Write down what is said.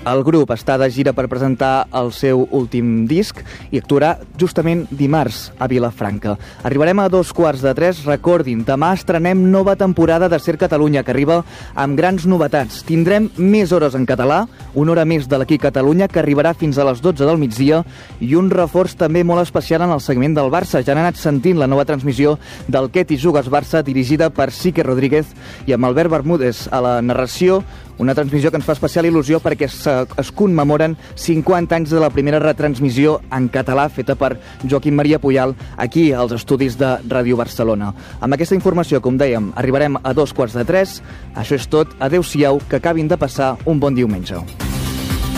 El grup està de gira per presentar el seu últim disc i actuarà justament dimarts a Vilafranca. Arribarem a 2:15. Recordin, demà estrenem nova temporada de Ser Catalunya, que arriba amb grans novetats. Tindrem més hores en català, una hora més de l'Aquí Catalunya, que arribarà fins a les 12 del migdia, i un reforç també molt especial en el segment del Barça. Ja han anat sentint la nova transmissió del Què t'hi jugues Barça, dirigida per Sique Rodríguez i amb Albert Bermúdez a la narració. Una transmissió que ens fa especial il·lusió perquè es commemoren 50 anys de la primera retransmissió en català feta per Joaquim Maria Puyal aquí als estudis de Ràdio Barcelona. Amb aquesta informació, com dèiem, arribarem a 2:15. Això és tot. Adéu-siau, que acabin de passar un bon diumenge.